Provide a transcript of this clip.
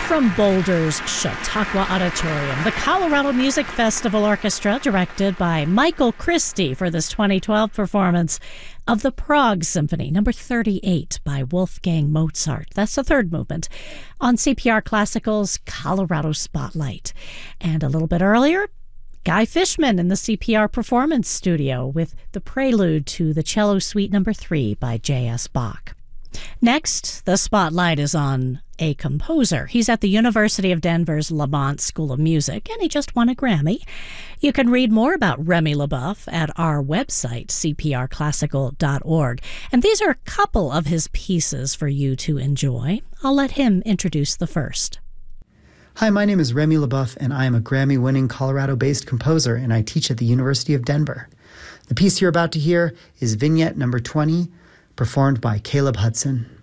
From Boulder's Chautauqua Auditorium, the Colorado Music Festival Orchestra, directed by Michael Christie, for this 2012 performance of the Prague Symphony, number 38 by Wolfgang Mozart. That's the third movement on CPR Classical's Colorado Spotlight. And a little bit earlier, Guy Fishman in the CPR Performance Studio with the prelude to the Cello Suite number 3 by J.S. Bach. Next, the spotlight is on a composer. He's at the University of Denver's Lamont School of Music, and he just won a Grammy. You can read more about Remy LaBeouf at our website, cprclassical.org. And these are a couple of his pieces for you to enjoy. I'll let him introduce the first. Hi, my name is Remy LaBeouf, and I am a Grammy-winning Colorado-based composer, and I teach at the University of Denver. The piece you're about to hear is Vignette number 20, performed by Caleb Hudson.